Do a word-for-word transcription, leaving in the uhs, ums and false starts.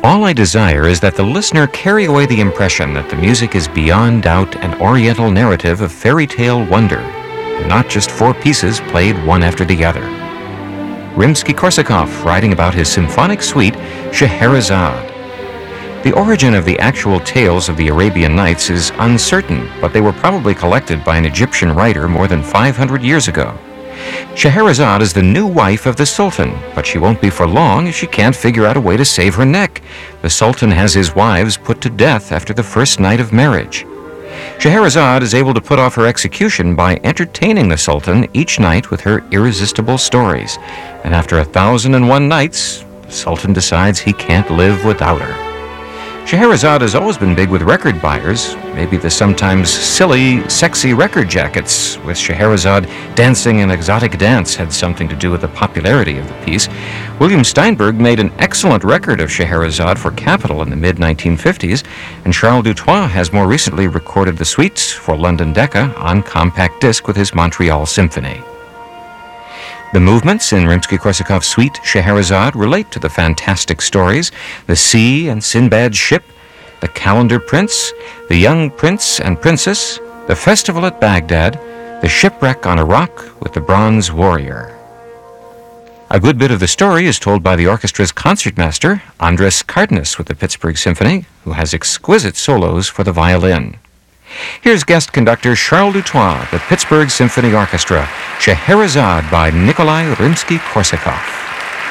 All I desire is that the listener carry away the impression that the music is beyond doubt an oriental narrative of fairy tale wonder, and not just four pieces played one after the other. Rimsky-Korsakov writing about his symphonic suite, Scheherazade. The origin of the actual tales of the Arabian Nights is uncertain, but they were probably collected by an Egyptian writer more than five hundred years ago. Scheherazade is the new wife of the Sultan, but she won't be for long if she can't figure out a way to save her neck. The Sultan has his wives put to death after the first night of marriage. Scheherazade is able to put off her execution by entertaining the Sultan each night with her irresistible stories, and after a thousand and one nights, the Sultan decides he can't live without her. Scheherazade has always been big with record buyers. Maybe the sometimes silly, sexy record jackets with Scheherazade dancing an exotic dance had something to do with the popularity of the piece. William Steinberg made an excellent record of Scheherazade for Capitol in the mid nineteen fifties, and Charles Dutoit has more recently recorded the suites for London Decca on compact disc with his Montreal Symphony. The movements in Rimsky-Korsakov's suite Scheherazade relate to the fantastic stories, the sea and Sinbad's ship, the Calendar Prince, the young prince and princess, the festival at Baghdad, the shipwreck on a rock with the bronze warrior. A good bit of the story is told by the orchestra's concertmaster, Andras Cardenas with the Pittsburgh Symphony, who has exquisite solos for the violin. Here's guest conductor Charles Dutoit, the Pittsburgh Symphony Orchestra, Scheherazade by Nikolai Rimsky-Korsakov.